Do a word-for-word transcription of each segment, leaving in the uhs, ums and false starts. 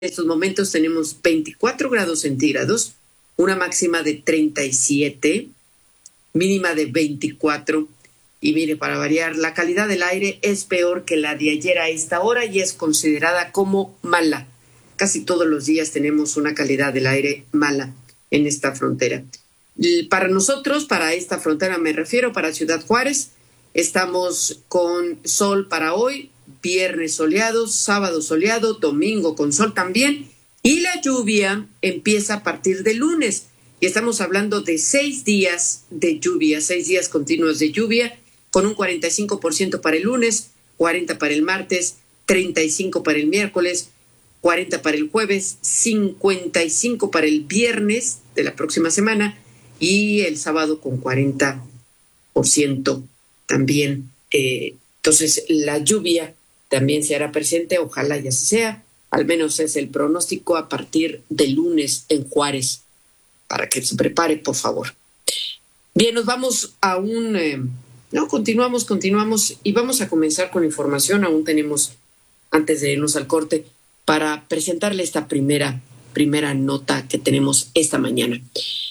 En estos momentos tenemos veinticuatro grados centígrados, una máxima de treinta y siete, mínima de veinticuatro. Y mire, para variar, la calidad del aire es peor que la de ayer a esta hora y es considerada como mala. Casi todos los días tenemos una calidad del aire mala en esta frontera. Y para nosotros, para esta frontera me refiero, para Ciudad Juárez, estamos con sol para hoy, viernes soleado, sábado soleado, domingo con sol también, y la lluvia empieza a partir de lunes. Y estamos hablando de seis días de lluvia, seis días continuos de lluvia, con un cuarenta y cinco por ciento para el lunes, cuarenta para el martes, treinta y cinco para el miércoles, cuarenta para el jueves, cincuenta y cinco para el viernes de la próxima semana y el sábado con cuarenta por ciento también. Eh, entonces, la lluvia también se hará presente, ojalá y así sea. Al menos es el pronóstico a partir de lunes en Juárez, para que se prepare, por favor. Bien, nos vamos a un... Eh, no, continuamos, continuamos y vamos a comenzar con información. Aún tenemos, antes de irnos al corte, para presentarle esta primera, primera nota que tenemos esta mañana.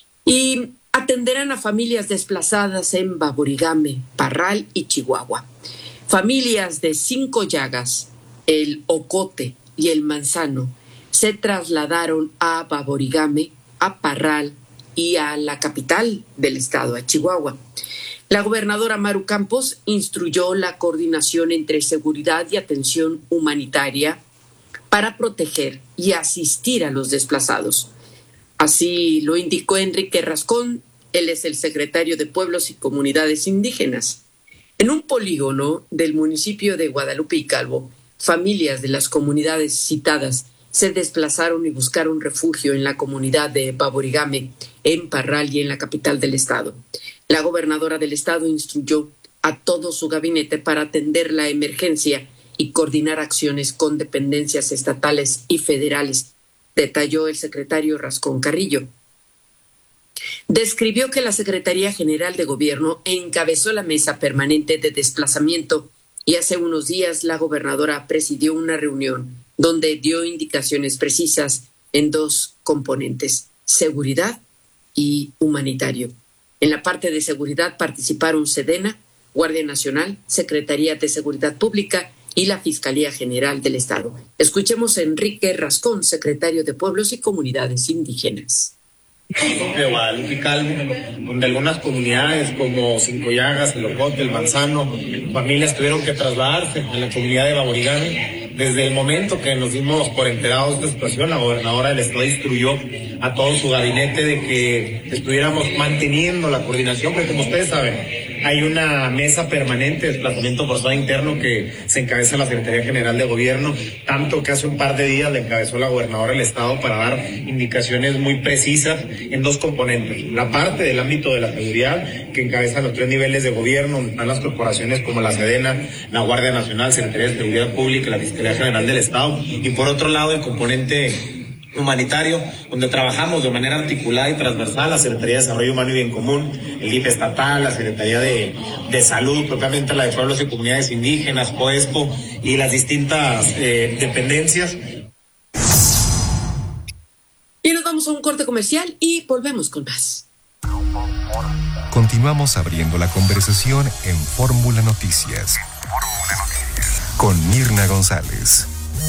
Y atenderán a familias desplazadas en Baborigame, Parral y Chihuahua. Familias de Cinco Llagas, el Ocote y el Manzano se trasladaron a Baborigame, a Parral y a la capital del estado, a Chihuahua. La gobernadora Maru Campos instruyó la coordinación entre seguridad y atención humanitaria para proteger y asistir a los desplazados. Así lo indicó Enrique Rascón, él es el secretario de Pueblos y Comunidades Indígenas. En un polígono del municipio de Guadalupe y Calvo, familias de las comunidades citadas se desplazaron y buscaron refugio en la comunidad de Baborigame, en Parral y en la capital del estado. La gobernadora del estado instruyó a todo su gabinete para atender la emergencia y coordinar acciones con dependencias estatales y federales, detalló el secretario Rascón Carrillo. Describió que la Secretaría General de Gobierno encabezó la mesa permanente de desplazamiento y hace unos días la gobernadora presidió una reunión donde dio indicaciones precisas en dos componentes, seguridad y humanitario. En la parte de seguridad participaron Sedena, Guardia Nacional, Secretaría de Seguridad Pública y la Fiscalía General del Estado. Escuchemos a Enrique Rascón, secretario de Pueblos y Comunidades Indígenas. De Guadalupe y Calvo, donde algunas comunidades como Cinco Llagas, el Ocote, el Manzano, familias tuvieron que trasladarse a la comunidad de Baborigame. Desde el momento que nos dimos por enterados de esta situación, la gobernadora del estado instruyó a todo su gabinete de que estuviéramos manteniendo la coordinación, porque como ustedes saben, hay una mesa permanente de desplazamiento forzado interno que se encabeza la Secretaría General de Gobierno, tanto que hace un par de días le encabezó la gobernadora del estado para dar indicaciones muy precisas en dos componentes. La parte del ámbito de la seguridad, que encabezan los tres niveles de gobierno, donde están las corporaciones como la Sedena, la Guardia Nacional, Secretaría de Seguridad Pública y la Fiscalía General del Estado. Y por otro lado, el componente humanitario, donde trabajamos de manera articulada y transversal, la Secretaría de Desarrollo Humano y Bien Común, el D I F estatal, la Secretaría de, de Salud, propiamente la de Pueblos y Comunidades Indígenas, COESPO y las distintas eh, dependencias. Y nos vamos a un corte comercial y volvemos con más. Continuamos abriendo la conversación en Fórmula Noticias con Mirna González.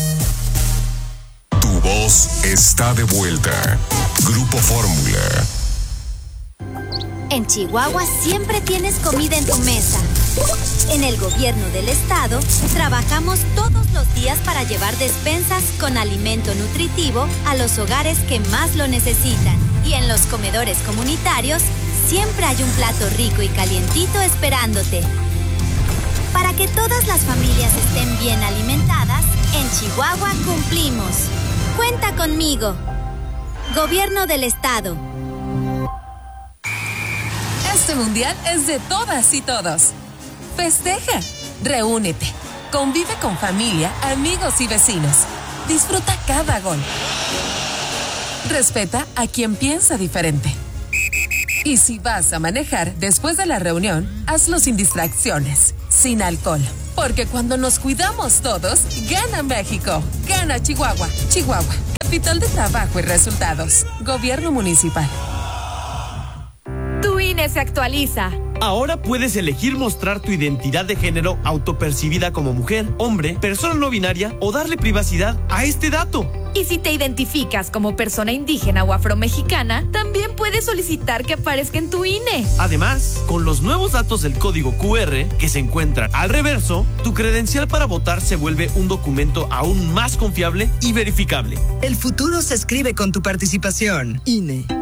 Tu voz está de vuelta. Grupo Fórmula. En Chihuahua siempre tienes comida en tu mesa. En el gobierno del estado trabajamos todos los días para llevar despensas con alimento nutritivo a los hogares que más lo necesitan. Y en los comedores comunitarios siempre hay un plato rico y calientito esperándote. Para que todas las familias estén bien alimentadas, en Chihuahua cumplimos. Cuenta conmigo. Gobierno del estado. Este mundial es de todas y todos. Festeja, reúnete, convive con familia, amigos y vecinos. Disfruta cada gol. Respeta a quien piensa diferente. Y si vas a manejar después de la reunión, hazlo sin distracciones, sin alcohol. Porque cuando nos cuidamos todos, gana México, gana Chihuahua. Chihuahua, Capital de Trabajo y Resultados. Gobierno Municipal. Tu I N E se actualiza. Ahora puedes elegir mostrar tu identidad de género autopercibida como mujer, hombre, persona no binaria o darle privacidad a este dato. Y si te identificas como persona indígena o afromexicana, también puedes solicitar que aparezca en tu I N E. Además, con los nuevos datos del código Q R que se encuentran al reverso, tu credencial para votar se vuelve un documento aún más confiable y verificable. El futuro se escribe con tu participación. I N E.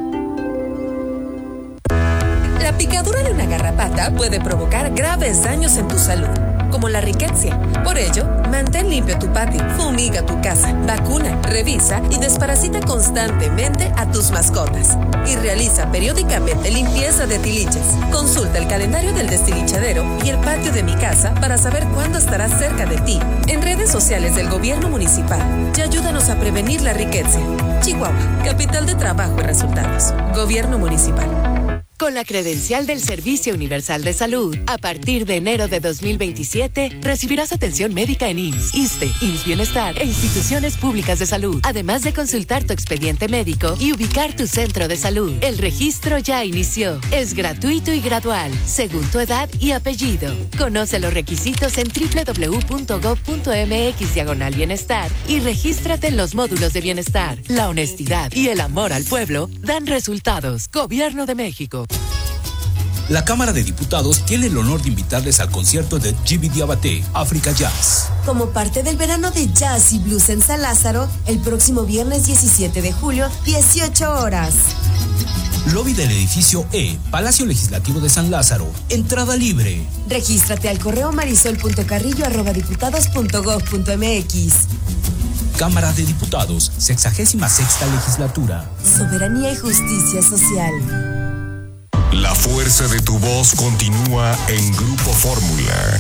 La picadura de una garrapata puede provocar graves daños en tu salud, como la riqueza. Por ello, mantén limpio tu patio, fumiga tu casa, vacuna, revisa y desparasita constantemente a tus mascotas. Y realiza periódicamente limpieza de tiliches. Consulta el calendario del destilichadero y el patio de mi casa para saber cuándo estará cerca de ti. En redes sociales del Gobierno Municipal y ayúdanos a prevenir la riqueza. Chihuahua, capital de trabajo y resultados. Gobierno Municipal. Con la credencial del Servicio Universal de Salud, a partir de enero de dos mil veintisiete, recibirás atención médica en I M S S, ISSSTE, I M S S Bienestar e instituciones públicas de salud, además de consultar tu expediente médico y ubicar tu centro de salud. El registro ya inició. Es gratuito y gradual, según tu edad y apellido. Conoce los requisitos en doble u doble u doble u punto gob punto eme equis diagonal bienestar y regístrate en los módulos de bienestar. La honestidad y el amor al pueblo dan resultados. Gobierno de México. La Cámara de Diputados tiene el honor de invitarles al concierto de Djiby Diabaté, África Jazz. Como parte del verano de jazz y blues en San Lázaro, el próximo viernes diecisiete de julio, dieciocho horas. Lobby del edificio E, Palacio Legislativo de San Lázaro. Entrada libre. Regístrate al correo marisol punto carrillo arroba diputados punto gob punto eme equis. Cámara de Diputados, sexagésima sexta legislatura. Soberanía y justicia social. La fuerza de tu voz continúa en Grupo Fórmula.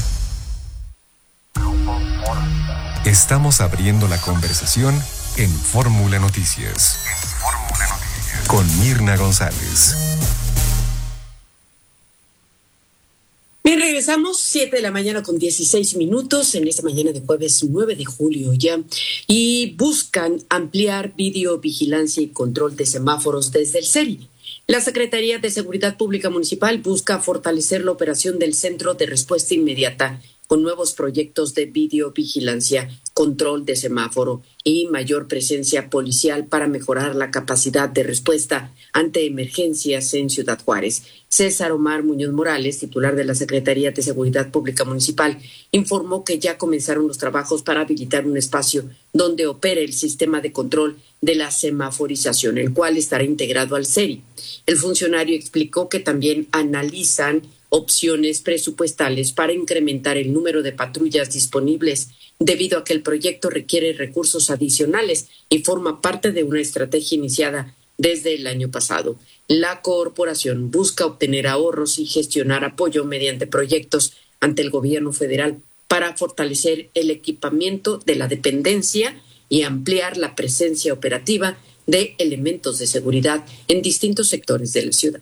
Estamos abriendo la conversación en Fórmula Noticias. Fórmula Noticias. Con Mirna González. Bien, regresamos, siete de la mañana con dieciséis minutos, en esta mañana de jueves nueve de julio ya, y buscan ampliar videovigilancia y control de semáforos desde el C E R I. La Secretaría de Seguridad Pública Municipal busca fortalecer la operación del Centro de Respuesta Inmediata con nuevos proyectos de videovigilancia, control de semáforo y mayor presencia policial para mejorar la capacidad de respuesta ante emergencias en Ciudad Juárez. César Omar Muñoz Morales, titular de la Secretaría de Seguridad Pública Municipal, informó que ya comenzaron los trabajos para habilitar un espacio donde opere el sistema de control de la semaforización, el cual estará integrado al C E R I. El funcionario explicó que también analizan opciones presupuestales para incrementar el número de patrullas disponibles, debido a que el proyecto requiere recursos adicionales y forma parte de una estrategia iniciada desde el año pasado. La corporación busca obtener ahorros y gestionar apoyo mediante proyectos ante el gobierno federal para fortalecer el equipamiento de la dependencia y ampliar la presencia operativa de elementos de seguridad en distintos sectores de la ciudad.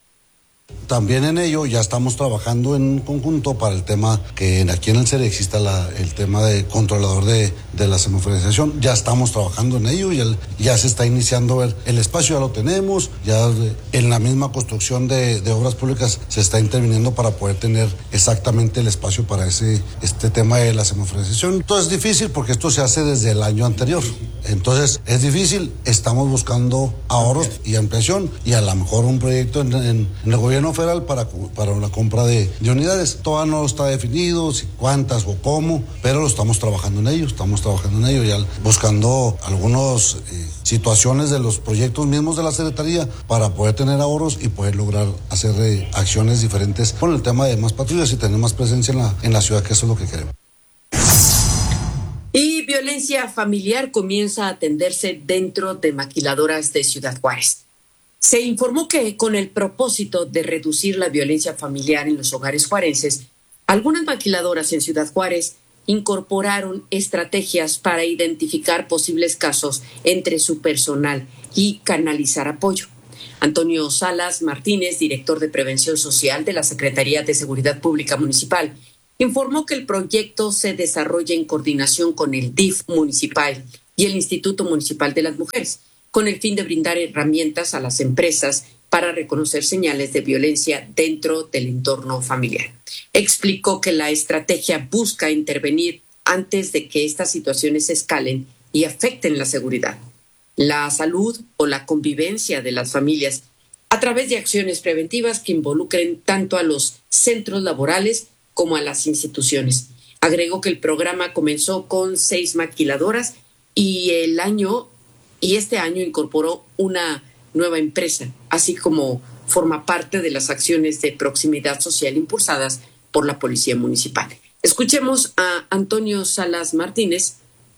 También en ello ya estamos trabajando en conjunto para el tema que aquí en el C E R I exista la, el tema de controlador de, de la semaforización. Ya estamos trabajando en ello y el, ya se está iniciando ver el espacio, ya lo tenemos, ya en la misma construcción de, de obras públicas se está interviniendo para poder tener exactamente el espacio para ese este tema de la semaforización. Entonces es difícil porque esto se hace desde el año anterior. Entonces es difícil, estamos buscando ahorros y ampliación y a lo mejor un proyecto en, en, en el gobierno federal para, para la compra de, de unidades. Todavía no está definido si cuántas o cómo, pero lo estamos trabajando en ello, estamos trabajando en ello, ya buscando algunas eh, situaciones de los proyectos mismos de la Secretaría para poder tener ahorros y poder lograr hacer eh, acciones diferentes con el tema de más patrullas y tener más presencia en la, en la ciudad, que eso es lo que queremos. Y violencia familiar comienza a atenderse dentro de maquiladoras de Ciudad Juárez. Se informó que con el propósito de reducir la violencia familiar en los hogares juarenses, algunas maquiladoras en Ciudad Juárez incorporaron estrategias para identificar posibles casos entre su personal y canalizar apoyo. Antonio Salas Martínez, director de Prevención Social de la Secretaría de Seguridad Pública Municipal, informó que el proyecto se desarrolla en coordinación con el D I F municipal y el Instituto Municipal de las Mujeres, con el fin de brindar herramientas a las empresas para reconocer señales de violencia dentro del entorno familiar. Explicó que la estrategia busca intervenir antes de que estas situaciones escalen y afecten la seguridad, la salud o la convivencia de las familias a través de acciones preventivas que involucren tanto a los centros laborales como a las instituciones. Agregó que el programa comenzó con seis maquiladoras y el año y este año incorporó una nueva empresa, así como forma parte de las acciones de proximidad social impulsadas por la Policía Municipal. Escuchemos a Antonio Salas Martínez,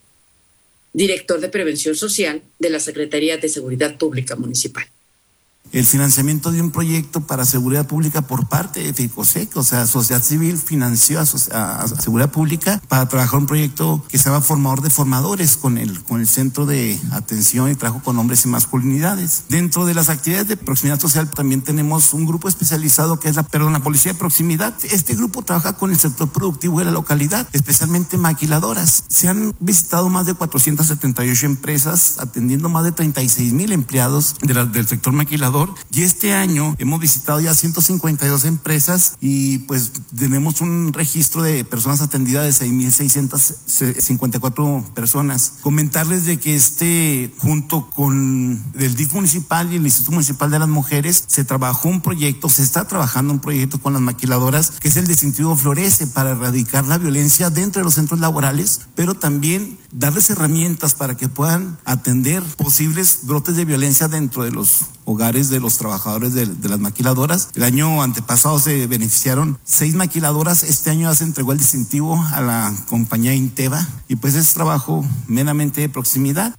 director de Prevención Social de la Secretaría de Seguridad Pública Municipal. El financiamiento de un proyecto para seguridad pública por parte de FICOSEC, o sea, Sociedad Civil financió a, a, a Seguridad Pública para trabajar un proyecto que se llama Formador de Formadores con el, con el Centro de Atención y Trabajo con Hombres y Masculinidades. Dentro de las actividades de proximidad social también tenemos un grupo especializado que es la, perdón, la Policía de Proximidad. Este grupo trabaja con el sector productivo de la localidad, especialmente maquiladoras. Se han visitado más de cuatrocientas setenta y ocho empresas, atendiendo más de treinta y seis mil empleados de la, del sector maquilador. Y este año hemos visitado ya ciento cincuenta y dos empresas y pues tenemos un registro de personas atendidas de seis mil seiscientas cincuenta y cuatro personas. Comentarles de que este, junto con el D I F municipal y el Instituto Municipal de las Mujeres, se trabajó un proyecto, se está trabajando un proyecto con las maquiladoras, que es el Distintivo Florece, para erradicar la violencia dentro de los centros laborales, pero también darles herramientas para que puedan atender posibles brotes de violencia dentro de los hogares de los trabajadores de, de las maquiladoras. El año antepasado se beneficiaron seis maquiladoras, este año ya se entregó el distintivo a la compañía Inteva y pues es trabajo meramente de proximidad.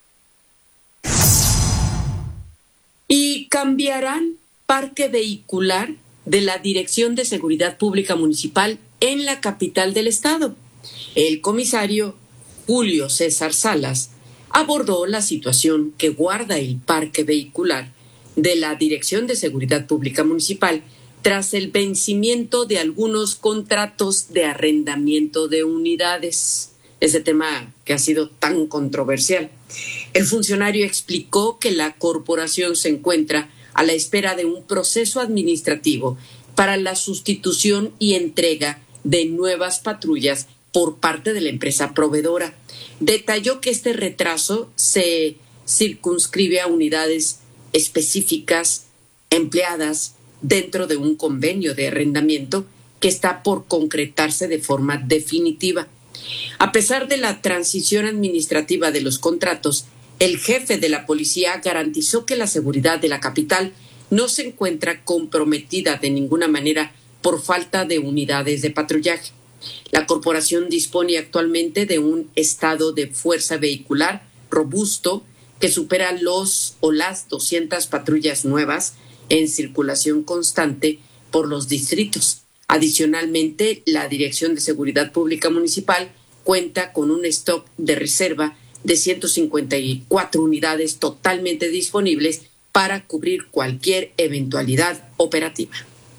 Y cambiarán parque vehicular de la Dirección de Seguridad Pública Municipal en la capital del estado. El comisario Julio César Salas abordó la situación que guarda el parque vehicular de la Dirección de Seguridad Pública Municipal tras el vencimiento de algunos contratos de arrendamiento de unidades. Ese tema que ha sido tan controversial. El funcionario explicó que la corporación se encuentra a la espera de un proceso administrativo para la sustitución y entrega de nuevas patrullas por parte de la empresa proveedora. Detalló que este retraso se circunscribe a unidades específicas empleadas dentro de un convenio de arrendamiento que está por concretarse de forma definitiva. A pesar de la transición administrativa de los contratos, el jefe de la policía garantizó que la seguridad de la capital no se encuentra comprometida de ninguna manera por falta de unidades de patrullaje. La corporación dispone actualmente de un estado de fuerza vehicular robusto que supera los o las doscientas patrullas nuevas en circulación constante por los distritos. Adicionalmente, la Dirección de Seguridad Pública Municipal cuenta con un stock de reserva de ciento cincuenta y cuatro unidades totalmente disponibles para cubrir cualquier eventualidad operativa.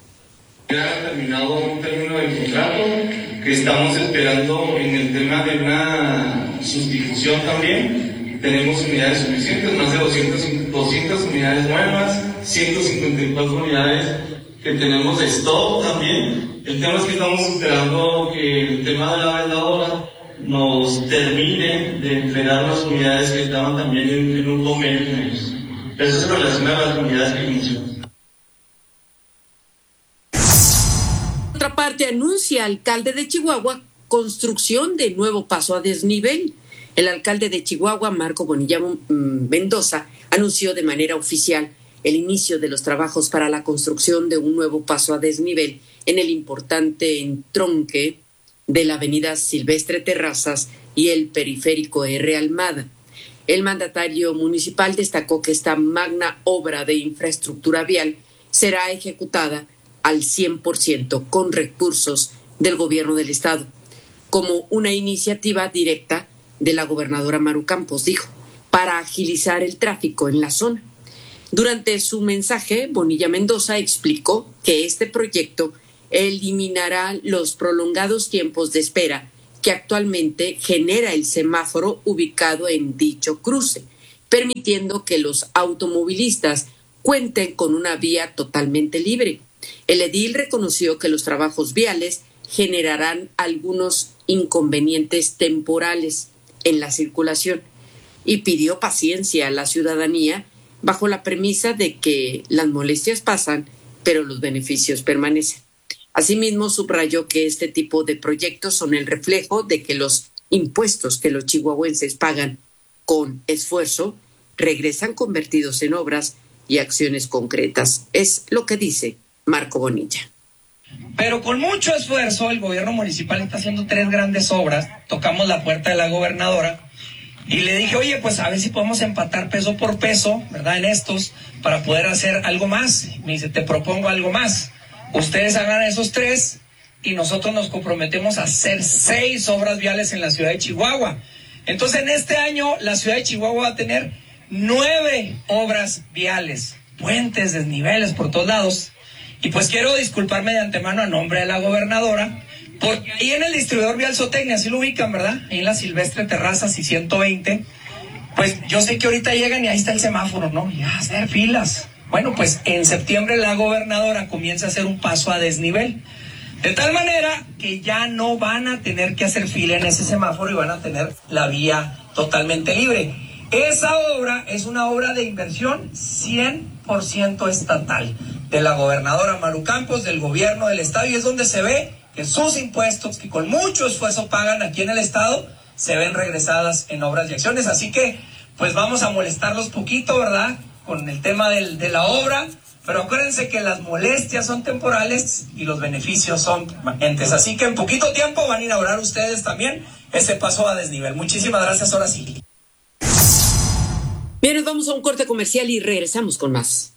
Ya ha terminado un término de contrato que estamos esperando en el tema de una sustitución también. Tenemos unidades suficientes, más de doscientas unidades nuevas, ciento cincuenta y cuatro unidades que tenemos de stock también. El tema es que estamos esperando que el tema de la vendedora nos termine de entregar las unidades que estaban también en, en un convenio. Eso es en relación a las unidades que mencioné. Por otra parte, anuncia alcalde de Chihuahua construcción de nuevo paso a desnivel. El alcalde de Chihuahua, Marco Bonilla Mendoza, anunció de manera oficial el inicio de los trabajos para la construcción de un nuevo paso a desnivel en el importante entronque de la avenida Silvestre Terrazas y el periférico R. Almada. El mandatario municipal destacó que esta magna obra de infraestructura vial será ejecutada al cien por ciento con recursos del gobierno del estado, como una iniciativa directa de la gobernadora Maru Campos, dijo, para agilizar el tráfico en la zona. Durante su mensaje, Bonilla Mendoza explicó que este proyecto eliminará los prolongados tiempos de espera que actualmente genera el semáforo ubicado en dicho cruce, permitiendo que los automovilistas cuenten con una vía totalmente libre. El edil reconoció que los trabajos viales generarán algunos inconvenientes temporales en la circulación y pidió paciencia a la ciudadanía bajo la premisa de que las molestias pasan, pero los beneficios permanecen. Asimismo, subrayó que este tipo de proyectos son el reflejo de que los impuestos que los chihuahuenses pagan con esfuerzo regresan convertidos en obras y acciones concretas. Es lo que dice Marco Bonilla. Pero con mucho esfuerzo el gobierno municipal está haciendo tres grandes obras. Tocamos la puerta de la gobernadora y le dije, oye, pues a ver si podemos empatar peso por peso, ¿verdad? En estos, para poder hacer algo más. Me dice, te propongo algo más. Ustedes hagan esos tres y nosotros nos comprometemos a hacer seis obras viales en la ciudad de Chihuahua. Entonces, en este año, la ciudad de Chihuahua va a tener nueve obras viales, puentes, desniveles por todos lados. Y pues quiero disculparme de antemano a nombre de la gobernadora, porque ahí en el distribuidor vial Zootecnia, así lo ubican, ¿verdad? Ahí en la Silvestre Terrazas y ciento veinte, pues yo sé que ahorita llegan y ahí está el semáforo, ¿no? Y a hacer filas. Bueno, pues en septiembre la gobernadora comienza a hacer un paso a desnivel, de tal manera que ya no van a tener que hacer fila en ese semáforo y van a tener la vía totalmente libre. Esa obra es una obra de inversión cien por ciento estatal, de la gobernadora Maru Campos, del gobierno del estado, y es donde se ve que sus impuestos, que con mucho esfuerzo pagan aquí en el estado, se ven regresadas en obras y acciones. Así que, pues vamos a molestarlos poquito, ¿verdad?, con el tema del, de la obra, pero acuérdense que las molestias son temporales y los beneficios son permanentes. Así que en poquito tiempo van a inaugurar ustedes también ese paso a desnivel. Muchísimas gracias, ahora sí. Bien, nos vamos a un corte comercial y regresamos con más.